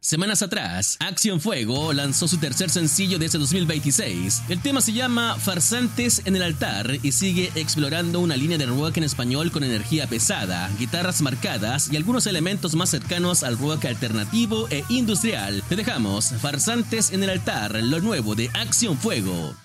Semanas atrás, Acción Fuego lanzó su tercer sencillo de este 2026. El tema se llama Farsantes en el altar y sigue explorando una línea de rock en español con energía pesada, guitarras marcadas y algunos elementos más cercanos al rock alternativo e industrial. Te dejamos Farsantes en el altar, lo nuevo de Acción Fuego.